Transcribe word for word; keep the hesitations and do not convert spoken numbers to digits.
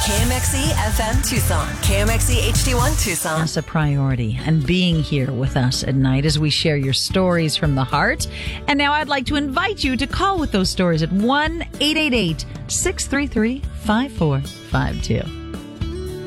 K M X E F M Tucson, K M X E H D one Tucson. That's a priority, and being here with us at night as we share your stories from the heart. And now I'd like to invite you to call with those stories at one eight eight eight, six three three, five four five two.